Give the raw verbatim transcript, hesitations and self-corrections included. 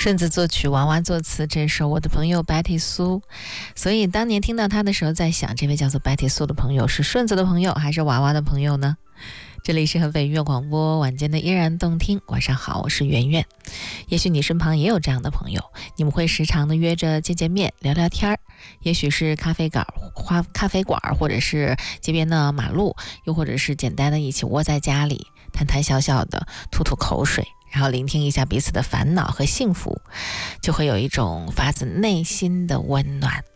顺子作曲，娃娃作词，这首我的朋友白体苏。所以当年听到他的时候，在想这位叫做白体苏的朋友是顺子的朋友还是娃娃的朋友呢？这里是河北音乐广播晚间的依然动听，晚上好，我是圆圆。也许你身旁也有这样的朋友，你们会时常的约着见见面聊聊天儿，也许是咖啡馆花咖啡馆，或者是街边的马路，又或者是简单的一起窝在家里谈谈笑笑的吐吐口水，然后聆听一下彼此的烦恼和幸福，就会有一种发自内心的温暖。